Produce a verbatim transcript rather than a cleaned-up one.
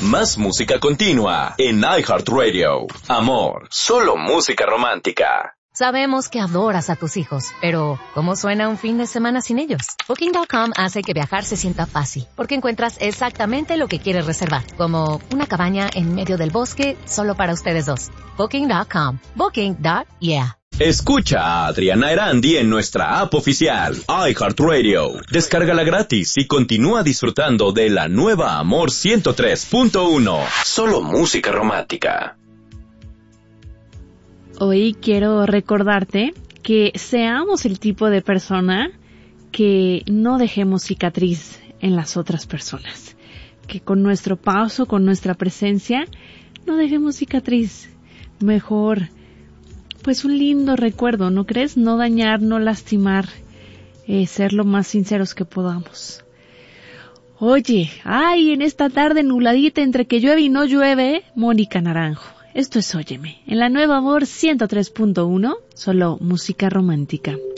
Más música continua en iHeartRadio. Amor, solo música romántica. Sabemos que adoras a tus hijos, pero ¿cómo suena un fin de semana sin ellos? Booking punto com hace que viajar se sienta fácil, porque encuentras exactamente lo que quieres reservar, como una cabaña en medio del bosque solo para ustedes dos. Booking punto com. Booking. Yeah. Escucha a Adriana Erandi en nuestra app oficial, iHeartRadio. Descárgala gratis y continúa disfrutando de la nueva Amor ciento tres punto uno. Solo música romántica. Hoy quiero recordarte que seamos el tipo de persona que no dejemos cicatriz en las otras personas. Que con nuestro paso, con nuestra presencia, no dejemos cicatriz. Mejor, pues un lindo recuerdo, ¿no crees? No dañar, no lastimar, eh, ser lo más sinceros que podamos. Oye, ay, en esta tarde nubladita entre que llueve y no llueve, Mónica Naranjo. Esto es Óyeme, en la nueva Amor ciento tres punto uno, solo música romántica.